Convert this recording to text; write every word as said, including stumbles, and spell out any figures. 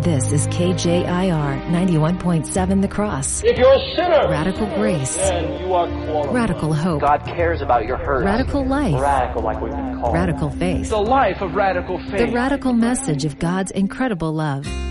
This is K J I R ninety-one point seven The Cross. If you're a sinner, Radical grace. then you are qualified. Radical hope. God cares about your hurt. Radical life. Radical, like we've been called. Radical faith. The life of radical faith. The radical message of God's incredible love.